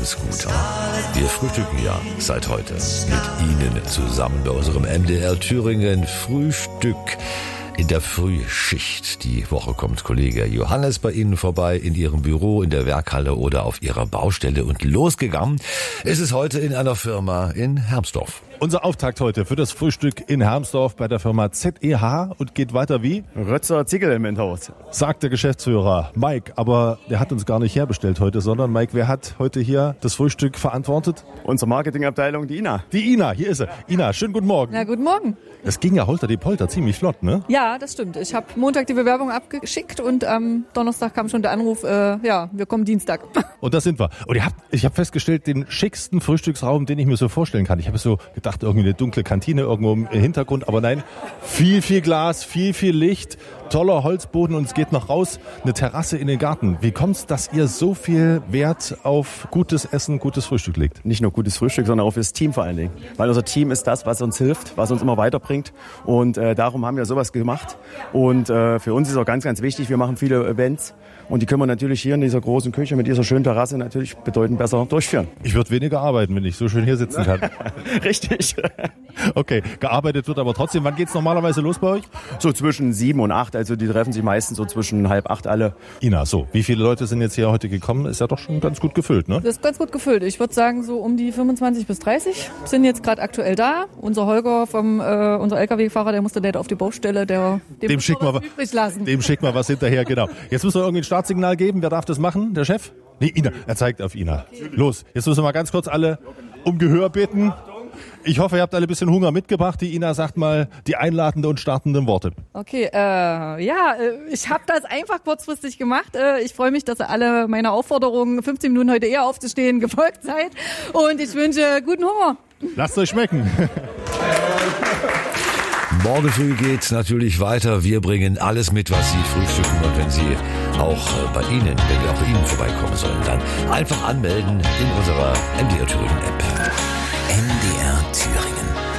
ganz gut an. Wir frühstücken ja seit heute mit Ihnen zusammen bei unserem MDR Thüringen Frühstück. In der Frühschicht. Die Woche kommt Kollege Johannes bei Ihnen vorbei, in Ihrem Büro, in der Werkhalle oder auf Ihrer Baustelle. Und losgegangen ist es heute in einer Firma in Hermsdorf. Unser Auftakt heute für das Frühstück in Hermsdorf bei der Firma ZEH und geht weiter wie? Rötzer Ziegelementhaus. Sagt der Geschäftsführer Mike, aber der hat uns gar nicht herbestellt heute, sondern Mike, wer hat heute hier das Frühstück verantwortet? Unsere Marketingabteilung, die Ina. Die Ina, hier ist sie. Ina, schönen guten Morgen. Na, guten Morgen. Das ging ja holter die Polter ziemlich flott, ne? Ja, das stimmt. Ich habe Montag die Bewerbung abgeschickt und am Donnerstag kam schon der Anruf, wir kommen Dienstag. Und da sind wir. Und ich habe festgestellt, den schicksten Frühstücksraum, den ich mir so vorstellen kann. Ich habe so gedacht, irgendwie eine dunkle Kantine irgendwo im Hintergrund, aber nein, viel Glas, viel Licht, toller Holzboden und es geht noch raus, eine Terrasse in den Garten. Wie kommt's, dass ihr so viel Wert auf gutes Essen, gutes Frühstück legt? Nicht nur gutes Frühstück, sondern auch fürs Team vor allen Dingen. Weil unser Team ist das, was uns hilft, was uns immer weiterbringt und darum haben wir sowas gemacht und für uns ist auch ganz, ganz wichtig, wir machen viele Events und die können wir natürlich hier in dieser großen Küche mit dieser schönen Terrasse natürlich bedeutend besser durchführen. Ich würde weniger arbeiten, wenn ich so schön hier sitzen kann. Richtig. Okay, gearbeitet wird aber trotzdem. Wann geht's normalerweise los bei euch? So zwischen 7 und 8, also die treffen sich meistens so zwischen 7:30 alle. Ina, so, wie viele Leute sind jetzt hier heute gekommen? Ist ja doch schon ganz gut gefüllt, ne? Das ist ganz gut gefüllt. Ich würde sagen, so um die 25 bis 30 sind jetzt gerade aktuell da. Unser Holger, unser LKW-Fahrer, der musste leider auf die Baustelle, dem schicken wir übrig lassen. Dem schicken wir was hinterher, genau. Jetzt müssen wir irgendwie ein Startsignal geben. Wer darf das machen? Der Chef? Nee, Ina. Er zeigt auf Ina. Los, jetzt müssen wir mal ganz kurz alle um Gehör bitten. Ich hoffe, ihr habt alle ein bisschen Hunger mitgebracht. Die Ina sagt mal die einladenden und startenden Worte. Okay, ich habe das einfach kurzfristig gemacht. Ich freue mich, dass ihr alle meiner Aufforderung, 15 Minuten heute eher aufzustehen, gefolgt seid. Und ich wünsche guten Hunger. Lasst euch schmecken. Morgen früh geht's natürlich weiter. Wir bringen alles mit, was Sie frühstücken. Und wenn Sie auch wenn wir auch bei Ihnen vorbeikommen sollen, dann einfach anmelden in unserer MDR Thüringen App. MDR Thüringen.